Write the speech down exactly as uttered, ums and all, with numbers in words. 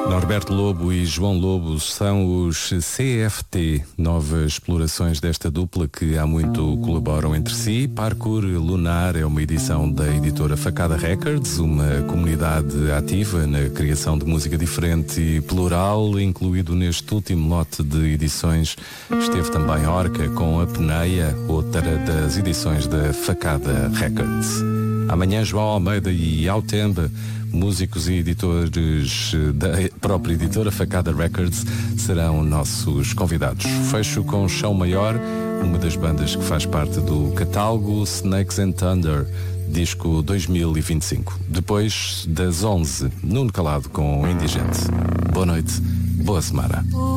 Norberto Lobo e João Lobo são os C F T, novas explorações desta dupla que há muito colaboram entre si. Parkour Lunar é uma edição da editora Facada Records, uma comunidade ativa na criação de música diferente e plural. Incluído neste último lote de edições esteve também Orca com a Peneia, outra das edições da Facada Records. Amanhã João Almeida e Autemba, músicos e editores da própria editora Facada Records, serão nossos convidados. Fecho com Chão Maior, uma das bandas que faz parte do catálogo Snakes and Thunder, disco dois mil e vinte e cinco. Depois das onze, Nuno Calado com Indigente. Boa noite, boa semana.